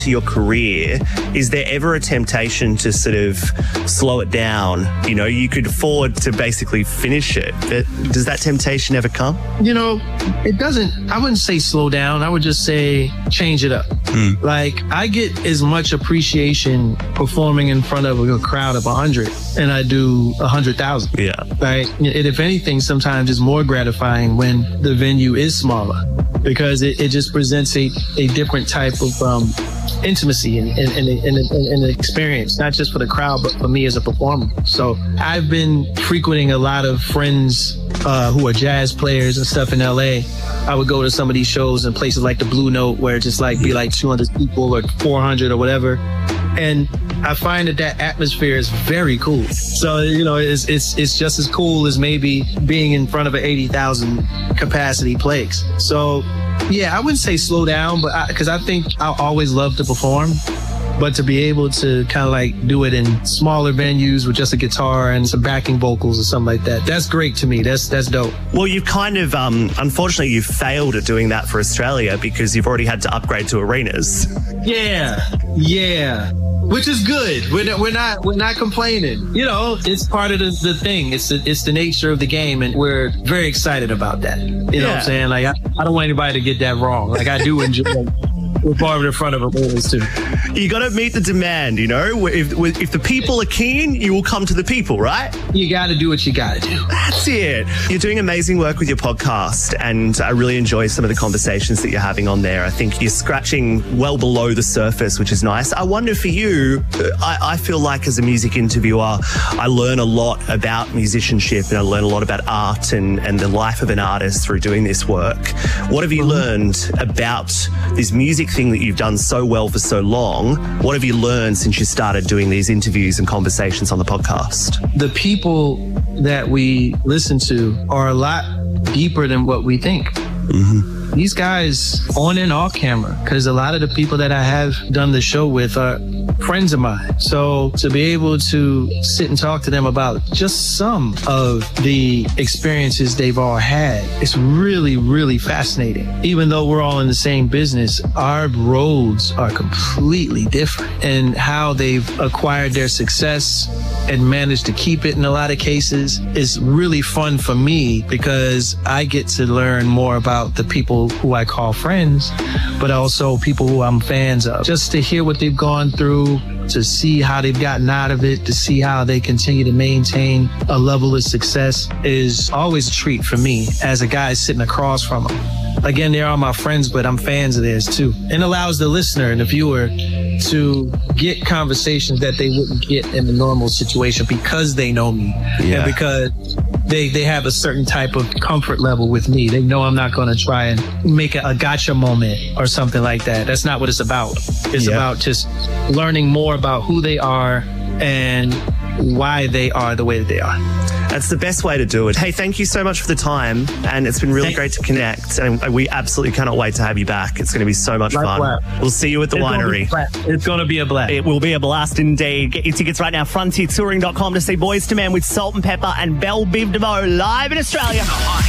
to your career, is there ever a temptation to sort of slow it down? You know, you could afford to basically finish it, but does that temptation ever come? You know, it doesn't, I wouldn't say slow down. I would just say change it up. Like, I get as much appreciation performing in front of a crowd of 100 and I do 100,000. Yeah. Right. And if anything, sometimes it's more gratifying when the venue is smaller because it just presents a different type of intimacy and experience, not just for the crowd, but for me as a performer. So I've been frequenting a lot of friends who are jazz players and stuff in LA. I would go to some of these shows in places like the Blue Note where it just like be like 200 people or 400 or whatever. And I find that atmosphere is very cool. So, you know, it's just as cool as maybe being in front of an 80,000 capacity place. So, yeah, I wouldn't say slow down, but because I think I always love to perform. But to be able to kind of like do it in smaller venues with just a guitar and some backing vocals or something like that, that's great to me. That's dope. Well, you've kind of, unfortunately, you've failed at doing that for Australia because you've already had to upgrade to arenas. Yeah. Which is good. We're not complaining. You know, it's part of the thing. It's the nature of the game, and we're very excited about that. You know what I'm saying? Like, I don't want anybody to get that wrong. Like, I do enjoy performing in front of arenas too. You got to meet the demand, you know? If the people are keen, you will come to the people, right? You got to do what you got to do. That's it. You're doing amazing work with your podcast, and I really enjoy some of the conversations that you're having on there. I think you're scratching well below the surface, which is nice. I wonder for you, I feel like as a music interviewer, I learn a lot about musicianship and I learn a lot about art and the life of an artist through doing this work. What have you learned about this music thing that you've done so well for so long? What have you learned since you started doing these interviews and conversations on the podcast? The people that we listen to are a lot deeper than what we think. These guys on and off camera, because a lot of the people that I have done the show with are friends of mine. So to be able to sit and talk to them about just some of the experiences they've all had, it's really, really fascinating. Even though we're all in the same business, our roads are completely different, and how they've acquired their success and managed to keep it in a lot of cases is really fun for me because I get to learn more about the people who I call friends, but also people who I'm fans of. Just to hear what they've gone through, to see how they've gotten out of it, to see how they continue to maintain a level of success is always a treat for me as a guy sitting across from them. Again, they're all my friends, but I'm fans of theirs too. And allows the listener and the viewer to get conversations that they wouldn't get in the normal situation because they know me. And because they have a certain type of comfort level with me. They know I'm not going to try and make a gotcha moment or something like that. That's not what it's about. It's about just learning more about who they are and why they are the way that they are. That's the best way to do it. Hey, thank you so much for the time, and it's been really great to connect, and we absolutely cannot wait to have you back. It's going to be so much fun. We'll see you at the winery. It's going to be a blast. It will be a blast indeed. Get your tickets right now, frontiertouring.com, to see Boyz II Men with Salt and Pepper and Belle Biv DeVoe live in Australia.